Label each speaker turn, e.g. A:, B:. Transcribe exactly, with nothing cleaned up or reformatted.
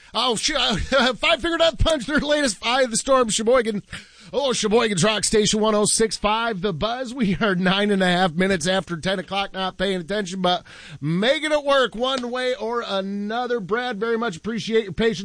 A: Oh, sh- Five Finger Death Punch, their latest Eye of the Storm, Sheboygan. Oh, Sheboygan's Rock Station one oh six point five, The Buzz. We are nine and a half minutes after ten o'clock, not paying attention, but making it work one way or another. Brad, very much appreciate your patience.